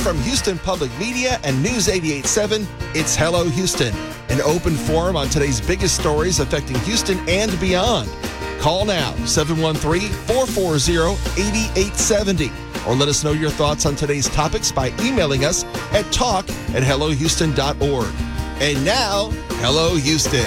From Houston Public Media and News 88.7, it's Hello Houston, an open forum on today's biggest stories affecting Houston and beyond. Call now, 713-440-8870, or let us know your thoughts on today's topics by emailing us at talk@hellohouston.org. And now, Hello Houston.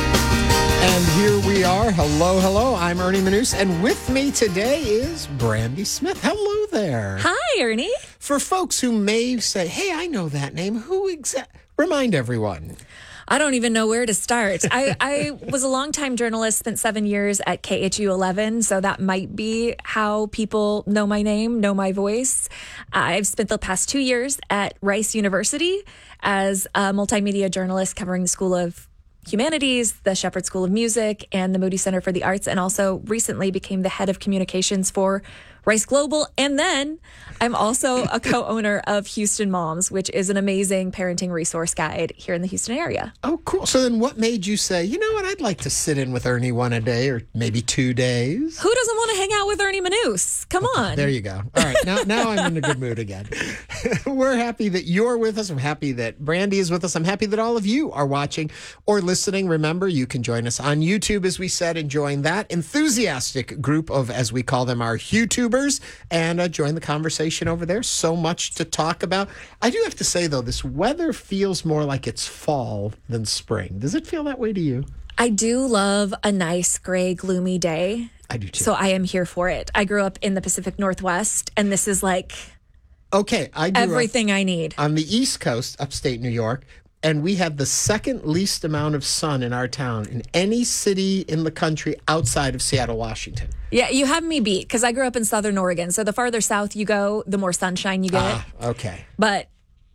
And here we are. Hello. I'm Ernie Manous, and with me today is Brandy Smith. Hello there. Hi, Ernie. For folks who may say, hey, I know that name, remind everyone. I don't even know where to start. I was a longtime journalist, spent 7 years at KHU 11, so that might be how people know my name, know my voice. I've spent the past 2 years at Rice University as a multimedia journalist covering the School of Humanities, the Shepherd School of Music, and the Moody Center for the Arts, and also recently became the head of communications for Rice Global. And then I'm also a co-owner of Houston Moms, which is an amazing parenting resource guide here in the Houston area. Oh, cool. So then what made you say, you know what, I'd like to sit in with Ernie one a day or maybe 2 days? Who doesn't want to hang out with Ernie Manous? Come on. There you go. All right. Now I'm in a good mood again. We're happy that you're with us. I'm happy that Brandy is with us. I'm happy that all of you are watching or listening. Remember, you can join us on YouTube, as we said, and join that enthusiastic group of, as we call them, our YouTubers, and join the conversation over there. So much to talk about. I do have to say, though, this weather feels more like it's fall than spring. Does it feel that way to you? I do love a nice, gray, gloomy day. I do, too. So I am here for it. I grew up in the Pacific Northwest, and this is like I grew everything I need. On the East Coast, upstate New York, and we have the second least amount of sun in our town in any city in the country outside of Seattle, Washington. Yeah, you have me beat because I grew up in Southern Oregon. So the farther south you go, the more sunshine you get. Okay. But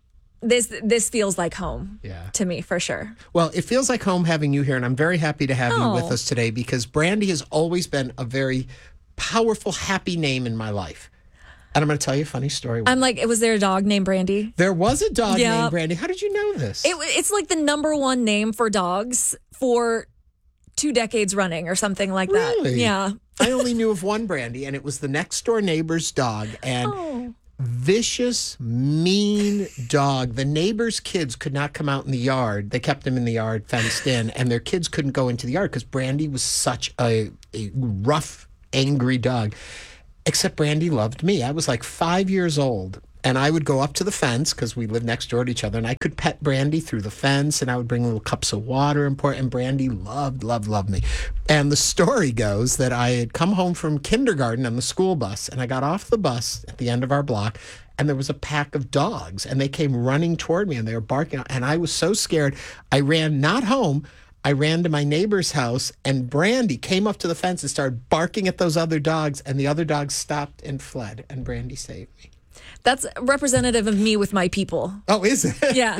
this feels like home to me, for sure. Well, it feels like home having you here, and I'm very happy to have you with us today because Brandy has always been a very powerful, happy name in my life. And I'm going to tell you a funny story. I'm like, was there a dog named Brandy? There was a dog named Brandy. How did you know this? It's like the number one name for dogs for 2 decades running or something like that. Really? Yeah. I only knew of one Brandy, and it was the next door neighbor's dog. And vicious, mean dog. The neighbor's kids could not come out in the yard. They kept them in the yard, fenced in, and their kids couldn't go into the yard because Brandy was such a rough, angry dog. Except Brandy loved me. I was like 5 years old, and I would go up to the fence because we lived next door to each other, and I could pet Brandy through the fence, and I would bring little cups of water and pour, and Brandy loved me. And the story goes that I had come home from kindergarten on the school bus, and I got off the bus at the end of our block, and there was a pack of dogs, and they came running toward me, and they were barking, and I was so scared. I ran not home. I ran to my neighbor's house, and Brandy came up to the fence and started barking at those other dogs, and the other dogs stopped and fled, and Brandy saved me. That's representative of me with my people. Oh, is it? Yeah.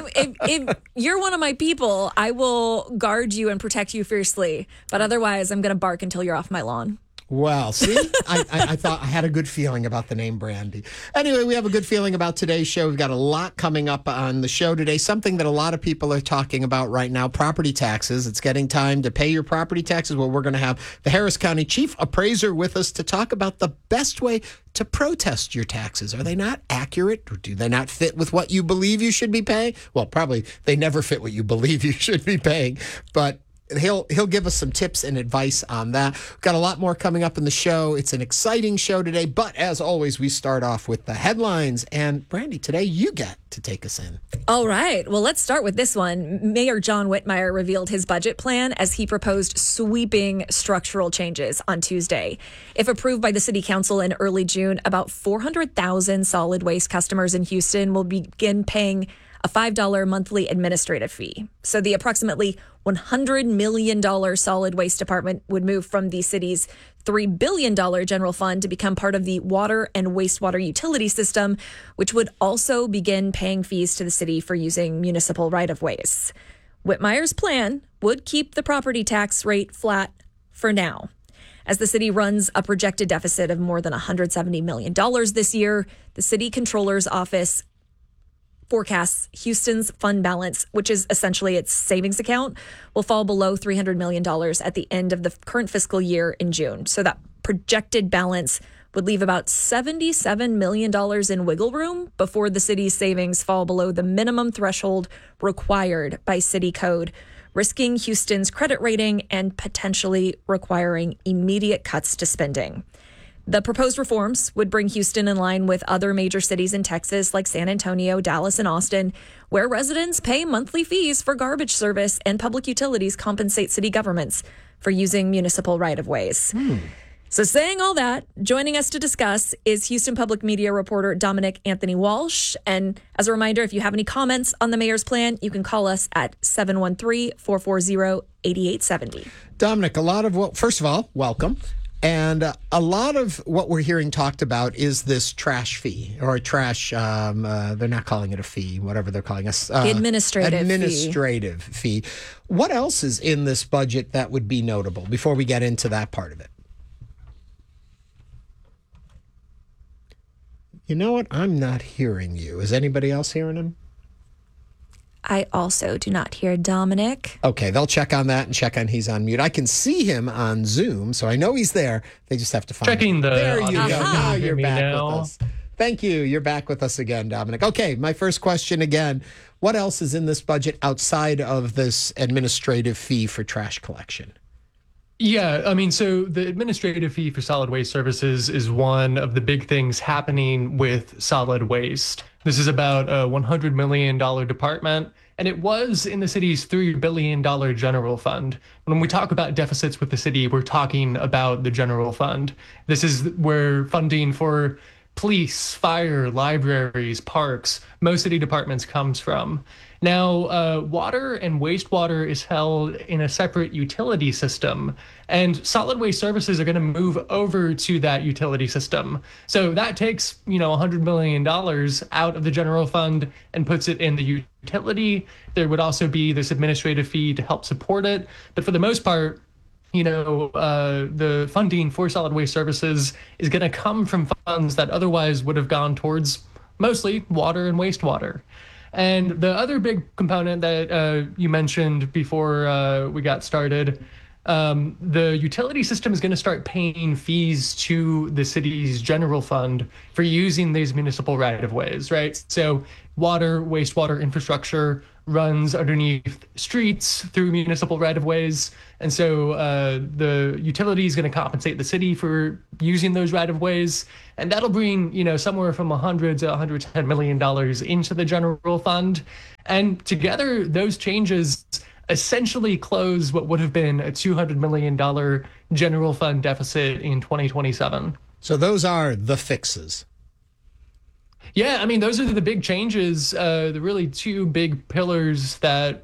If you're one of my people, I will guard you and protect you fiercely. But otherwise, I'm going to bark until you're off my lawn. Well, see, I thought I had a good feeling about the name Brandy. Anyway, we have a good feeling about today's show. We've got a lot coming up on the show today, something that a lot of people are talking about right now, property taxes. It's getting time to pay your property taxes. Well, we're going to have the Harris County Chief Appraiser with us to talk about the best way to protest your taxes. Are they not accurate, or do they not fit with what you believe you should be paying? Well, probably they never fit what you believe you should be paying, but He'll give us some tips and advice on that. We've got a lot more coming up in the show. It's an exciting show today, but as always, we start off with the headlines. And Brandy, today you get to take us in. All right. Well, let's start with this one. Mayor John Whitmire revealed his budget plan as he proposed sweeping structural changes on Tuesday. If approved by the city council in early June, about 400,000 solid waste customers in Houston will begin paying a $5 monthly administrative fee. So the approximately $100 million solid waste department would move from the city's $3 billion general fund to become part of the water and wastewater utility system, which would also begin paying fees to the city for using municipal right-of-ways. Whitmire's plan would keep the property tax rate flat for now. As the city runs a projected deficit of more than $170 million this year, the city controller's office forecasts Houston's fund balance, which is essentially its savings account, will fall below $300 million at the end of the current fiscal year in June. So that projected balance would leave about $77 million in wiggle room before the city's savings fall below the minimum threshold required by city code, risking Houston's credit rating and potentially requiring immediate cuts to spending. The proposed reforms would bring Houston in line with other major cities in Texas like San Antonio, Dallas, and Austin, where residents pay monthly fees for garbage service and public utilities compensate city governments for using municipal right-of-ways. So saying all that, joining us to discuss is Houston Public Media reporter Dominic Anthony Walsh. And as a reminder, if you have any comments on the mayor's plan, you can call us at 713-440-8870. Dominic, first of all, welcome. And a lot of what we're hearing talked about is this trash fee or trash, they're not calling it a fee, whatever they're calling us. Administrative fee. What else is in this budget that would be notable before we get into that part of it? You know what? I'm not hearing you. Is anybody else hearing him? I also do not hear Dominic. Okay, they'll check on that and check on he's on mute. I can see him on Zoom, so I know he's there. They just have to find him. There you go. Now you're back with us. Thank you. You're back with us again, Dominic. Okay, my first question again. What else is in this budget outside of this administrative fee for trash collection? Yeah, I mean, so the administrative fee for solid waste services is one of the big things happening with solid waste. This is about a $100 million department, and it was in the city's $3 billion general fund. When we talk about deficits with the city, we're talking about the general fund. This is where funding for police, fire, libraries, parks, most city departments comes from. Now, water and wastewater is held in a separate utility system, and solid waste services are going to move over to that utility system. So that takes, $100 million out of the general fund and puts it in the utility. There would also be this administrative fee to help support it. But for the most part, the funding for solid waste services is going to come from funds that otherwise would have gone towards mostly water and wastewater. And the other big component that you mentioned before we got started, the utility system is going to start paying fees to the city's general fund for using these municipal right-of-ways, right? So water, wastewater infrastructure runs underneath streets through municipal right-of-ways. And so the utility is going to compensate the city for using those right-of-ways. And that'll bring, somewhere from $100 to $110 million into the general fund. And together, those changes essentially close what would have been a $200 million general fund deficit in 2027. So those are the fixes. Yeah, I mean, those are the big changes, the really two big pillars that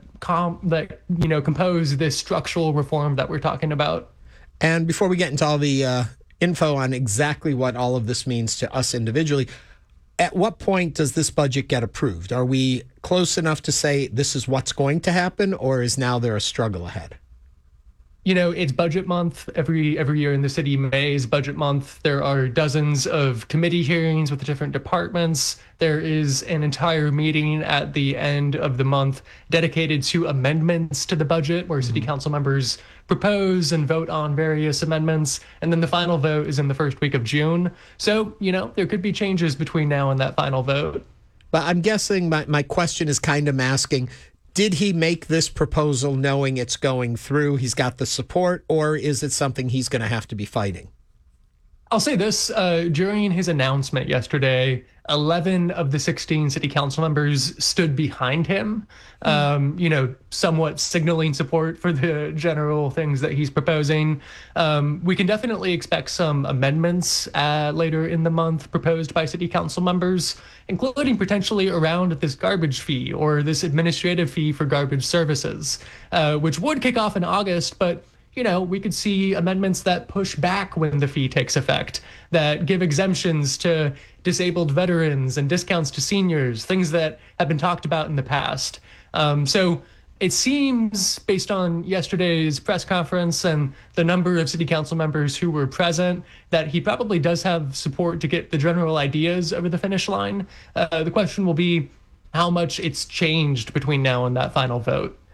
compose this structural reform that we're talking about. And before we get into all the info on exactly what all of this means to us individually, at what point does this budget get approved? Are we close enough to say this is what's going to happen, or is now there a struggle ahead? It's budget month every year in the city. May is budget month. There are dozens of committee hearings with the different departments. There is an entire meeting at the end of the month dedicated to amendments to the budget, where city council members propose and vote on various amendments. And then the final vote is in the first week of June. So, there could be changes between now and that final vote. But I'm guessing my question is kind of masking, did he make this proposal knowing it's going through, he's got the support, or is it something he's going to have to be fighting? I'll say this, during his announcement yesterday, 11 of the 16 city council members stood behind him, somewhat signaling support for the general things that he's proposing. We can definitely expect some amendments later in the month proposed by city council members, including potentially around this garbage fee or this administrative fee for garbage services, which would kick off in August, but we could see amendments that push back when the fee takes effect, that give exemptions to disabled veterans and discounts to seniors, things that have been talked about in the past. So it seems, based on yesterday's press conference and the number of city council members who were present, that he probably does have support to get the general ideas over the finish line. The question will be how much it's changed between now and that final vote.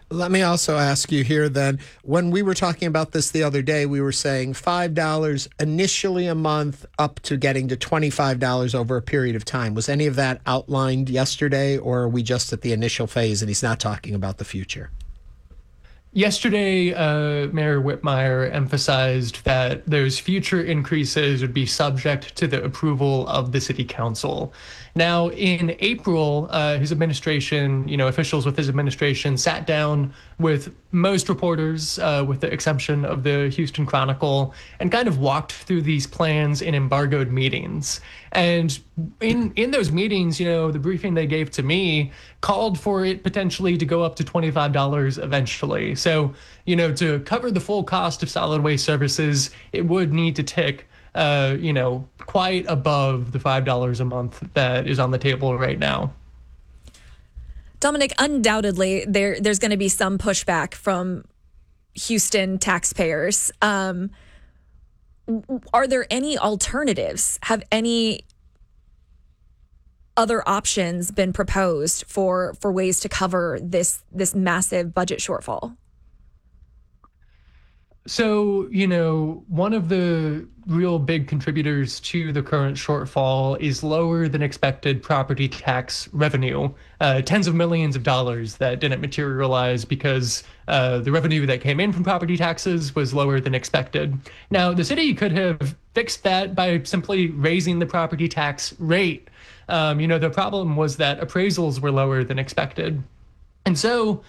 Let me also ask you here then, when we were talking about this the other day, we were saying $5 initially a month up to getting to $25 over a period of time. Was any of that outlined yesterday, or are we just at the initial phase and he's not talking about the future? Yesterday, Mayor Whitmire emphasized that those future increases would be subject to the approval of the city council. Now, in April, his administration, officials with his administration sat down with most reporters, with the exception of the Houston Chronicle, and kind of walked through these plans in embargoed meetings. And in those meetings, the briefing they gave to me called for it potentially to go up to $25 eventually. So, to cover the full cost of solid waste services, it would need to tick quite above the $5 a month that is on the table right now. Dominic, undoubtedly, there's going to be some pushback from Houston taxpayers. Are there any alternatives? Have any other options been proposed for ways to cover this massive budget shortfall? So, one of the real big contributors to the current shortfall is lower than expected property tax revenue, tens of millions of dollars that didn't materialize because the revenue that came in from property taxes was lower than expected. Now, the city could have fixed that by simply raising the property tax rate. The problem was that appraisals were lower than expected. And so,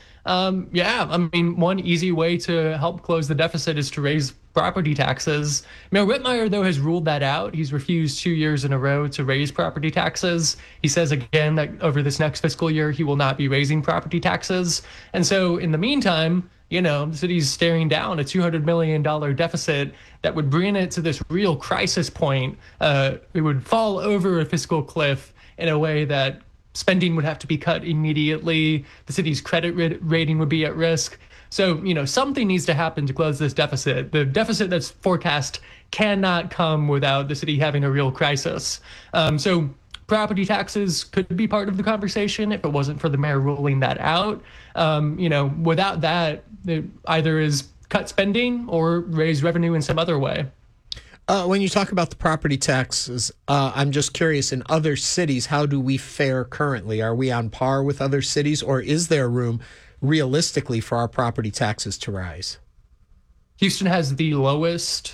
one easy way to help close the deficit is to raise property taxes. Mayor Whitmire, though, has ruled that out. He's refused 2 years in a row to raise property taxes. He says again that over this next fiscal year, he will not be raising property taxes. And so in the meantime, the city's staring down a $200 million deficit that would bring it to this real crisis point. It would fall over a fiscal cliff in a way that spending would have to be cut immediately. The city's credit rating would be at risk. So, something needs to happen to close this deficit. The deficit that's forecast cannot come without the city having a real crisis. So property taxes could be part of the conversation if it wasn't for the mayor ruling that out. Without that, it either is cut spending or raise revenue in some other way. When you talk about the property taxes, I'm just curious, in other cities, how do we fare currently? Are we on par with other cities, or is there room realistically for our property taxes to rise? Houston has the lowest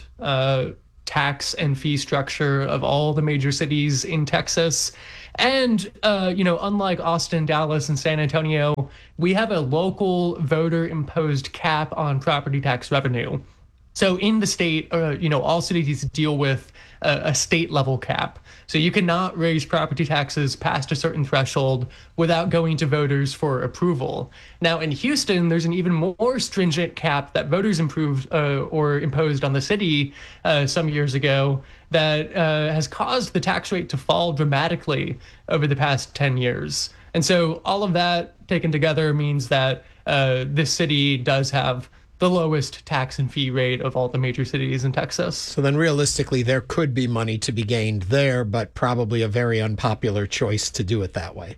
tax and fee structure of all the major cities in Texas. And, unlike Austin, Dallas, and San Antonio, we have a local voter-imposed cap on property tax revenue. So in the state, all cities deal with a state level cap. So you cannot raise property taxes past a certain threshold without going to voters for approval. Now in Houston, there's an even more stringent cap that voters imposed on the city some years ago that has caused the tax rate to fall dramatically over the past 10 years. And so all of that taken together means that this city does have the lowest tax and fee rate of all the major cities in Texas. So then realistically, there could be money to be gained there, but probably a very unpopular choice to do it that way.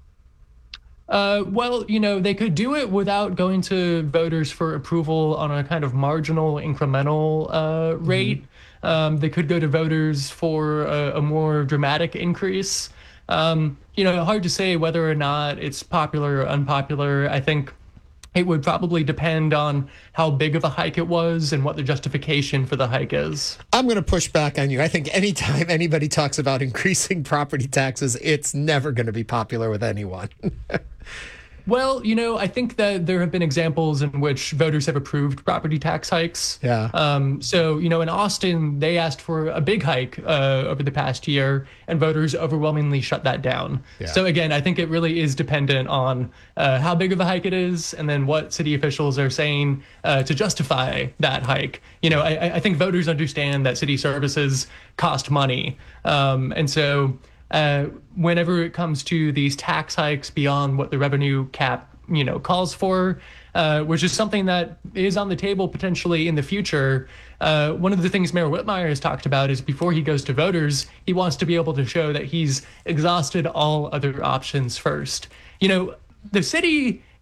They could do it without going to voters for approval on a kind of marginal incremental rate. They could go to voters for a more dramatic increase. Hard to say whether or not it's popular or unpopular. I think it would probably depend on how big of a hike it was and what the justification for the hike is. I'm going to push back on you. I think anytime anybody talks about increasing property taxes, it's never going to be popular with anyone. Well, I think that there have been examples in which voters have approved property tax hikes. Yeah. In Austin, they asked for a big hike over the past year, and voters overwhelmingly shut that down. Yeah. So again, I think it really is dependent on how big of a hike it is, and then what city officials are saying to justify that hike. I think voters understand that city services cost money, and so whenever it comes to these tax hikes beyond what the revenue cap, calls for, which is something that is on the table potentially in the future. One of the things Mayor Whitmire has talked about is before he goes to voters, he wants to be able to show that he's exhausted all other options first. The city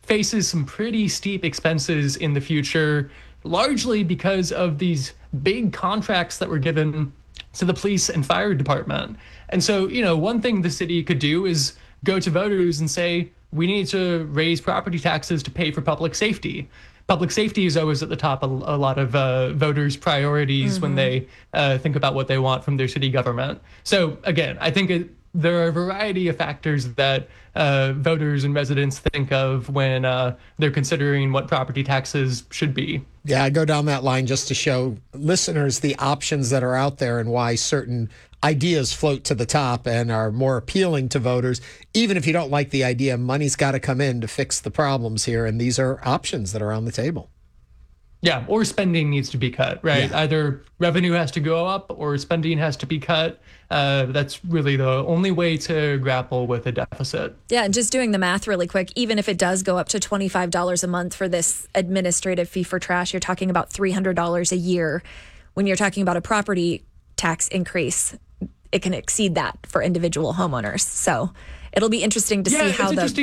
faces some pretty steep expenses in the future, largely because of these big contracts that were given to the police and fire department. And so, one thing the city could do is go to voters and say, we need to raise property taxes to pay for public safety. Public safety is always at the top of a lot of voters' priorities when they think about what they want from their city government. So again, I think there are a variety of factors that voters and residents think of when they're considering what property taxes should be. Yeah, I go down that line just to show listeners the options that are out there and why certain ideas float to the top and are more appealing to voters. Even if you don't like the idea, money's got to come in to fix the problems here. And these are options that are on the table. Yeah, or spending needs to be cut, right? Yeah. Either revenue has to go up or spending has to be cut. That's really the only way to grapple with a deficit. Yeah, and just doing the math really quick, even if it does go up to $25 a month for this administrative fee for trash, you're talking about $300 a year. When you're talking about a property tax increase, it can exceed that for individual homeowners. So it'll be interesting to see how but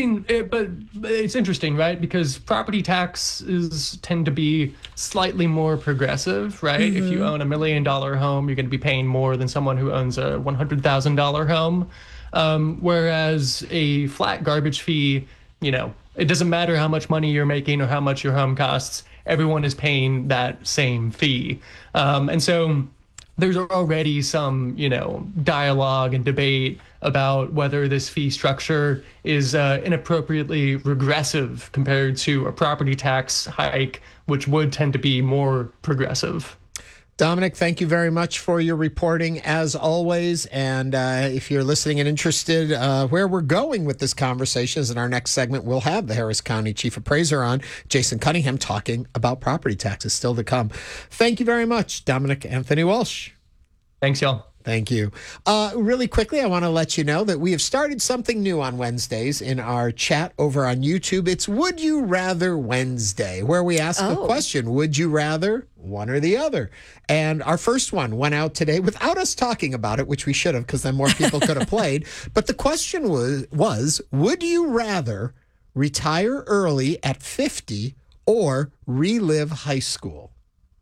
it's interesting, right? Because property taxes tend to be slightly more progressive, right? If you own $1 million home, you're going to be paying more than someone who owns a $100,000 home. Whereas a flat garbage fee, it doesn't matter how much money you're making or how much your home costs. Everyone is paying that same fee. And so there's already some, dialogue and debate about whether this fee structure is inappropriately regressive compared to a property tax hike, which would tend to be more progressive. Dominic, thank you very much for your reporting, as always. And if you're listening and interested where we're going with this conversation, is in our next segment, we'll have the Harris County Chief Appraiser on, Jason Cunningham, talking about property taxes still to come. Thank you very much, Dominic Anthony Walsh. Thanks, y'all. Thank you. Really quickly, I want to let you know that we have started something new on Wednesdays in our chat over on YouTube. It's Would You Rather Wednesday, where we ask the question, would you rather one or the other? And our first one went out today without us talking about it, which we should have, because then more people could have played. But the question was, would you rather retire early at 50 or relive high school?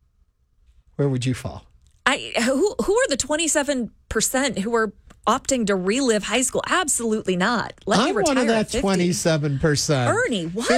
Where would you fall? Who are the 27% who are opting to relive high school? Absolutely not. Let me retire one of that at 50. 27%. Ernie, what?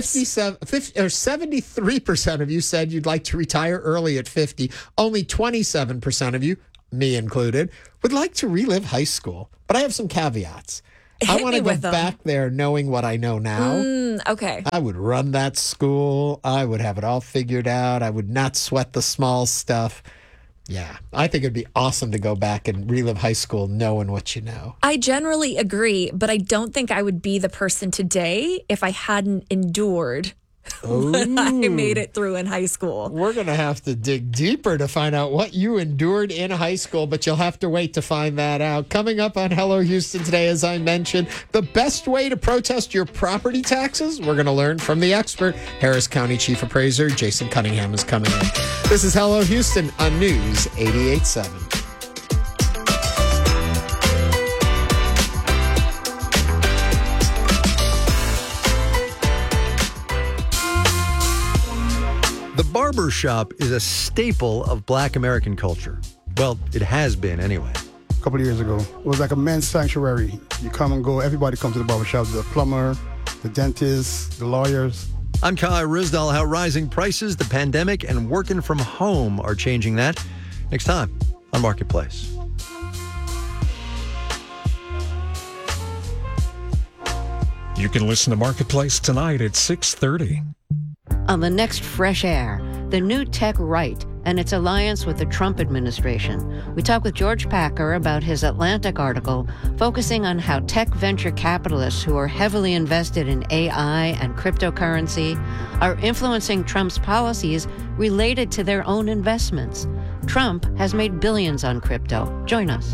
73% of you said you'd like to retire early at 50. Only 27% of you, me included, would like to relive high school. But I have some caveats. I want to go back there knowing what I know now. Okay. I would run that school. I would have it all figured out. I would not sweat the small stuff. Yeah, I think it'd be awesome to go back and relive high school knowing what you know. I generally agree, but I don't think I would be the person today if I hadn't endured what I made it through in high school. We're going to have to dig deeper to find out what you endured in high school, but you'll have to wait to find that out. Coming up on Hello Houston today, as I mentioned, the best way to protest your property taxes, we're going to learn from the expert. Harris County Chief Appraiser Jason Cunningham is coming in. This is Hello Houston on News 88.7. The barber shop is a staple of Black American culture. Well, it has been anyway. A couple of years ago, it was like a men's sanctuary. You come and go, everybody comes to the barber shop, the plumber, the dentist, the lawyers. I'm Kai Rizdal. How rising prices, the pandemic, and working from home are changing that. Next time on Marketplace. You can listen to Marketplace tonight at 6:30. On the next Fresh Air, the new tech right and its alliance with the Trump administration. We talk with George Packer about his Atlantic article focusing on how tech venture capitalists who are heavily invested in AI and cryptocurrency are influencing Trump's policies related to their own investments. Trump has made billions on crypto. Join us.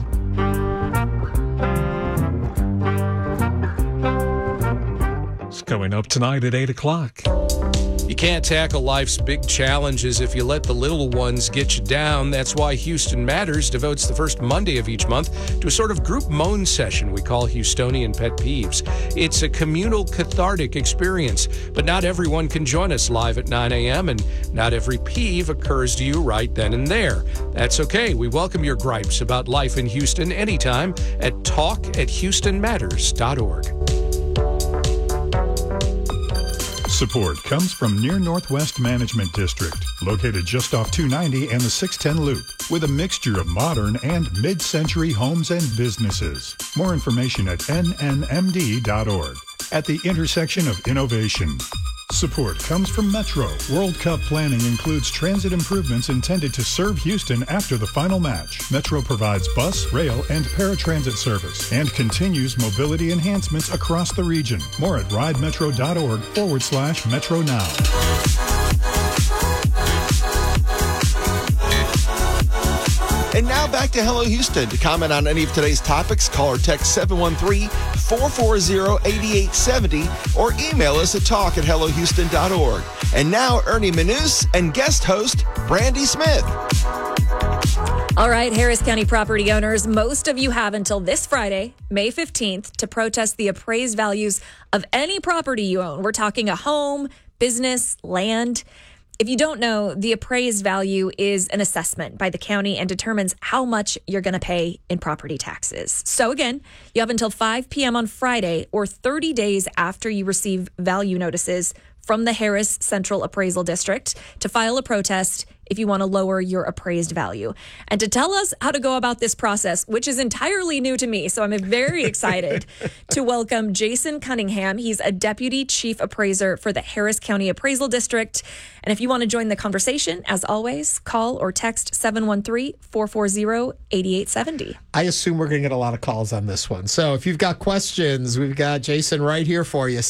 It's coming up tonight at 8 o'clock. You can't tackle life's big challenges if you let the little ones get you down. That's why Houston Matters devotes the first Monday of each month to a sort of group moan session we call Houstonian Pet Peeves. It's a communal, cathartic experience, but not everyone can join us live at 9 a.m., and not every peeve occurs to you right then and there. That's okay. We welcome your gripes about life in Houston anytime at talk@houstonmatters.org. Support comes from Near Northwest Management District, located just off 290 and the 610 Loop, with a mixture of modern and mid-century homes and businesses. More information at nnmd.org. At the intersection of innovation. Support comes from Metro. World Cup planning includes transit improvements intended to serve Houston after the final match. Metro provides bus, rail, and paratransit service and continues mobility enhancements across the region. More at ridemetro.org/Metro Now. And now back to Hello Houston. To comment on any of today's topics, call or text 713-440-8870 or email us at talk@hellohouston.org. And now Ernie Manous and guest host Brandy Smith. All right, Harris County property owners, most of you have until this Friday, May 15th, to protest the appraised values of any property you own. We're talking a home, business, land. If you don't know, the appraised value is an assessment by the county and determines how much you're going to pay in property taxes. So again, you have until 5 p.m. on Friday or 30 days after you receive value notices from the Harris Central Appraisal District to file a protest if you want to lower your appraised value. And to tell us how to go about this process, which is entirely new to me, so I'm very excited to welcome Jason Cunningham. He's a Deputy Chief Appraiser for the Harris County Appraisal District. And if you want to join the conversation, as always, call or text 713-440-8870. I assume we're going to get a lot of calls on this one. So if you've got questions, we've got Jason right here for you,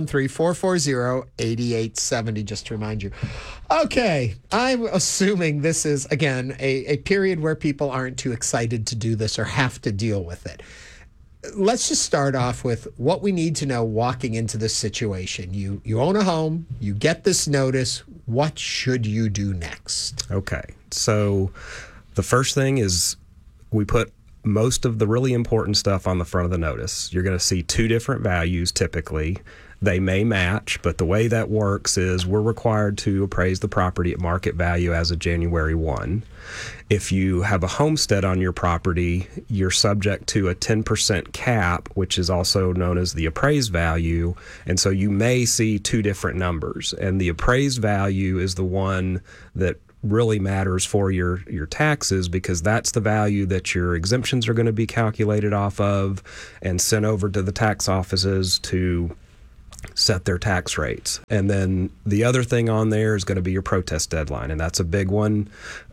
713-440-8870, just to remind you. Okay, I'm assuming this is, again, a period where people aren't too excited to do this or have to deal with it. Let's just start off with what we need to know walking into this situation. You own a home, you get this notice. What should you do next? Okay, so the first thing is we put most of the really important stuff on the front of the notice. You're going to see two different values typically. They may match, but the way that works is we're required to appraise the property at market value as of January 1. If you have a homestead on your property, you're subject to a 10% cap, which is also known as the appraised value. And so you may see two different numbers. And the appraised value is the one that really matters for your taxes, because that's the value that your exemptions are going to be calculated off of and sent over to the tax offices to set their tax rates. And then the other thing on there is going to be your protest deadline, and that's a big one.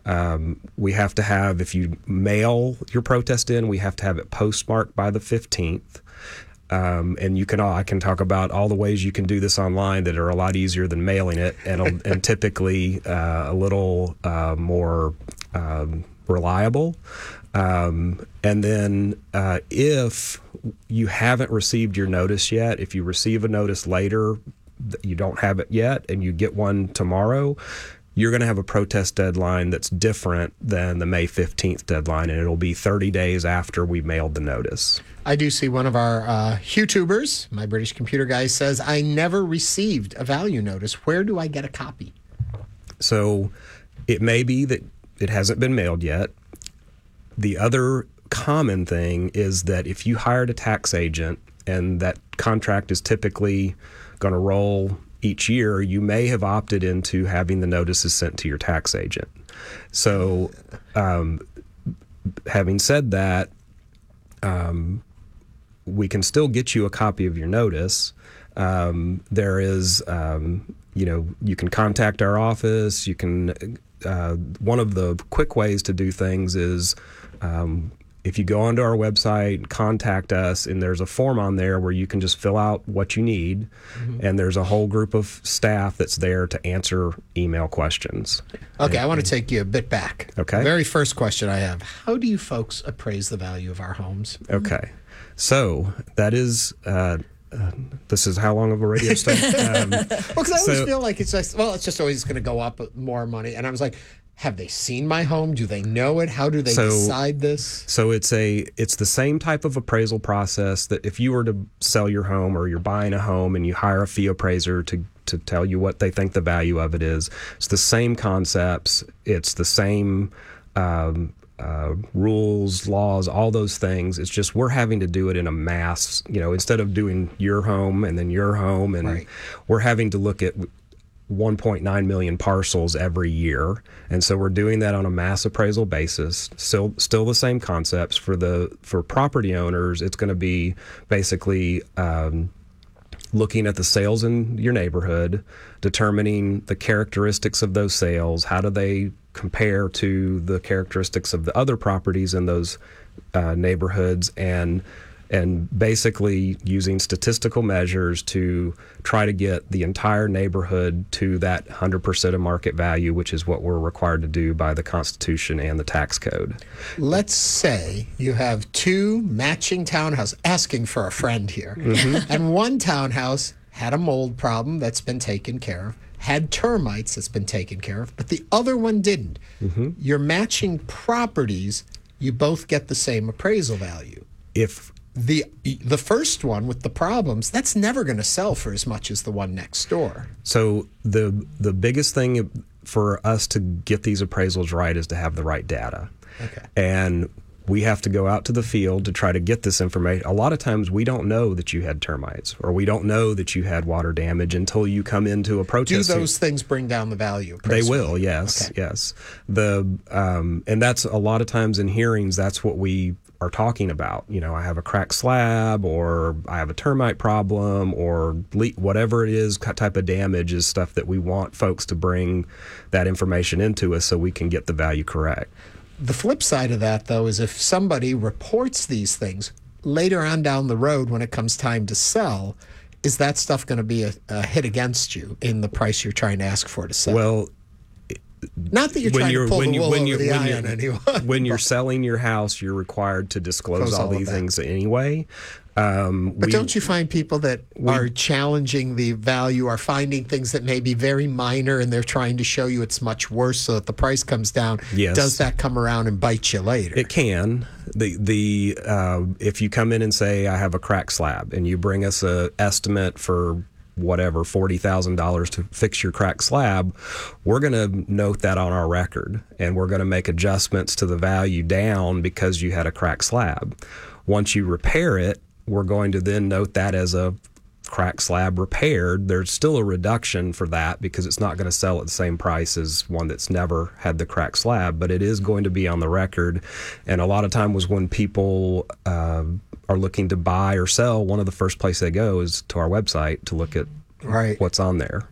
We have to have, if you mail your protest in, we have to have it postmarked by the 15th. And I can talk about all the ways you can do this online that are a lot easier than mailing it, and typically a little more reliable. And then if you haven't received your notice yet, if you receive a notice later, you don't have it yet, and you get one tomorrow, you're going to have a protest deadline that's different than the May 15th deadline, and it'll be 30 days after we mailed the notice. I do see one of our YouTubers, my British computer guy, says, I never received a value notice. Where do I get a copy? So it may be that it hasn't been mailed yet. The other common thing is that if you hired a tax agent and that contract is typically going to roll each year, you may have opted into having the notices sent to your tax agent. So having said that, we can still get you a copy of your notice. There is, you can contact our office. You can, one of the quick ways to do things is, if you go onto our website, contact us, and there's a form on there where you can just fill out what you need, and there's a whole group of staff that's there to answer email questions. Okay, I want to take you a bit back. Okay. The very first question I have, how do you folks appraise the value of our homes? Okay, so that is this is how long of a radio stuff? Because I always feel like it's just always going to go up more money. And I was like, have they seen my home? Do they know it? How do they decide this? So it's the same type of appraisal process that if you were to sell your home or you're buying a home and you hire a fee appraiser to tell you what they think the value of it is. It's the same concepts. It's the same rules, laws, all those things. It's just we're having to do it in a mass, instead of doing your home and then your home. And we're having to look at 1.9 million parcels every year. And so we're doing that on a mass appraisal basis. Still the same concepts. For property owners, it's going to be basically looking at the sales in your neighborhood, determining the characteristics of those sales, how do they compare to the characteristics of the other properties in those neighborhoods, and basically using statistical measures to try to get the entire neighborhood to that 100% of market value, which is what we're required to do by the Constitution and the tax code. Let's say you have two matching townhouses, asking for a friend here, and one townhouse had a mold problem that's been taken care of, had termites that's been taken care of, but the other one didn't. You're matching properties, you both get the same appraisal value. If the first one with the problems, that's never going to sell for as much as the one next door. So the biggest thing for us to get these appraisals right is to have the right data. Okay. And we have to go out to the field to try to get this information. A lot of times we don't know that you had termites, or we don't know that you had water damage until you come into a protest. Do those things bring down the value? They will, yes, okay. Yes. And that's a lot of times in hearings, that's what we are talking about. I have a cracked slab, or I have a termite problem, or leak, whatever it is, type of damage is stuff that we want folks to bring that information into us so we can get the value correct. The flip side of that, though, is if somebody reports these things later on down the road when it comes time to sell, is that stuff going to be a hit against you in the price you're trying to ask for to sell? Well, not that you're trying to pull the wool over the eye on anyone. When you're selling your house, you're required to disclose all these things anyway. But don't you find people that are challenging the value are finding things that may be very minor, and they're trying to show you it's much worse so that the price comes down? Yes. Does that come around and bite you later? It can. If you come in and say, I have a cracked slab, and you bring us an estimate for whatever, $40,000 to fix your cracked slab, we're going to note that on our record, and we're going to make adjustments to the value down because you had a cracked slab. Once you repair it, we're going to then note that as a cracked slab repaired. There's still a reduction for that because it's not going to sell at the same price as one that's never had the cracked slab, but it is going to be on the record. And a lot of times when people are looking to buy or sell, one of the first places they go is to our website to look at what's on there.